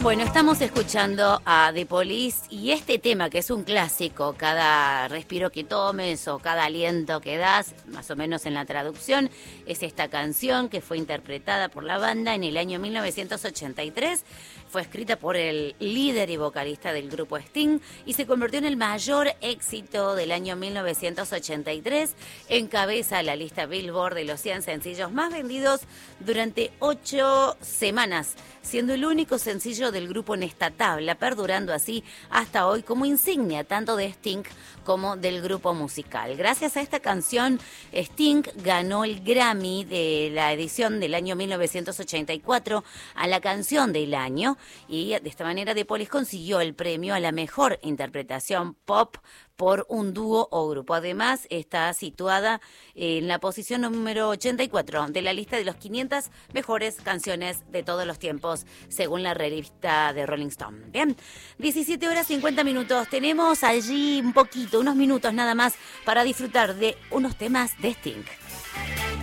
Bueno, estamos escuchando a The Police y este tema que es un clásico, cada respiro que tomes o cada aliento que das, más o menos en la traducción, es esta canción que fue interpretada por la banda en el año 1983. Fue escrita por el líder y vocalista del grupo Sting y se convirtió en el mayor éxito del año 1983. Encabeza la lista Billboard de los 100 sencillos más vendidos durante 8 semanas, siendo el único sencillo del grupo en esta tabla, perdurando así hasta hoy como insignia tanto de Sting como del grupo musical. Gracias a esta canción, Sting ganó el Grammy de la edición del año 1984 a la canción del año y de esta manera The Police consiguió el premio a la mejor interpretación pop por un dúo o grupo. Además, está situada en la posición número 84 de la lista de los 500 mejores canciones de todos los tiempos, según la revista de Rolling Stone. Bien, 17 horas 50 minutos. Tenemos allí un poquito, unos minutos nada más, para disfrutar de unos temas de Sting.